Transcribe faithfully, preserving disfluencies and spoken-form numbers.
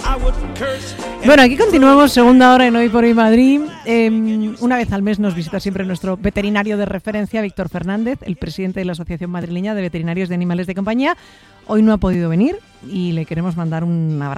Bueno, aquí continuamos, segunda hora en Hoy por Hoy Madrid. Eh, una vez al mes nos visita siempre nuestro veterinario de referencia, Víctor Fernández, el presidente de la Asociación Madrileña de Veterinarios de Animales de Compañía. Hoy no ha podido venir y le queremos mandar un abrazo